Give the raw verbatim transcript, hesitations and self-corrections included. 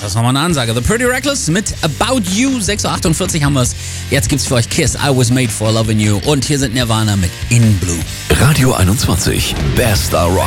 das ist nochmal eine Ansage. The Pretty Reckless mit About You. sechs Uhr achtundvierzig haben wir es. Jetzt gibt's für euch Kiss, I Was Made For Loving You. Und hier sind Nirvana mit In Blue. Radio einundzwanzig, Best Star Rock.